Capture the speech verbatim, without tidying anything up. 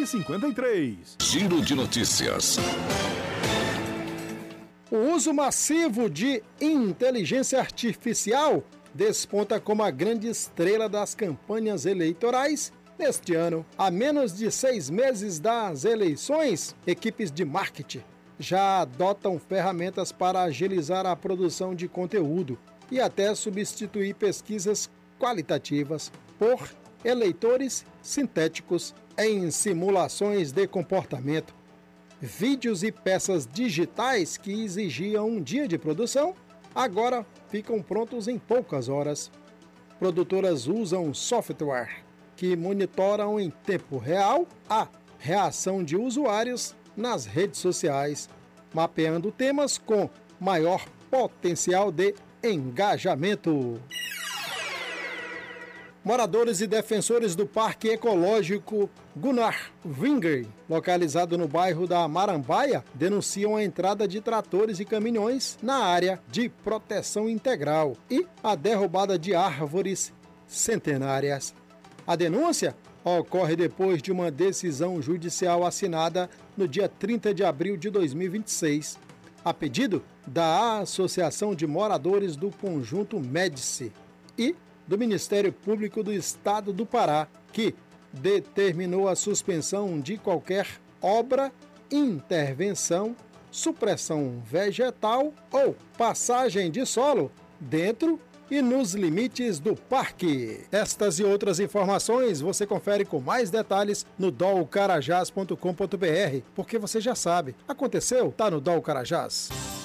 e cinquenta e três. Giro de notícias. O uso massivo de inteligência artificial desponta como a grande estrela das campanhas eleitorais neste ano. A menos de seis meses das eleições, equipes de marketing já adotam ferramentas para agilizar a produção de conteúdo e até substituir pesquisas qualitativas por eleitores sintéticos em simulações de comportamento. Vídeos e peças digitais que exigiam um dia de produção agora ficam prontos em poucas horas. Produtoras usam software que monitoram em tempo real a reação de usuários nas redes sociais, mapeando temas com maior potencial de engajamento. Moradores e defensores do Parque Ecológico Gunnar Vinger, localizado no bairro da Marambaia, denunciam a entrada de tratores e caminhões na área de proteção integral e a derrubada de árvores centenárias. A denúncia ocorre depois de uma decisão judicial assinada no dia trinta de abril de dois mil e vinte e seis, a pedido da Associação de Moradores do Conjunto Médici e do Ministério Público do Estado do Pará, que determinou a suspensão de qualquer obra, intervenção, supressão vegetal ou passagem de solo dentro e nos limites do parque. Estas e outras informações você confere com mais detalhes no dol carajás ponto com ponto br, porque você já sabe, aconteceu, tá no Dol Carajás.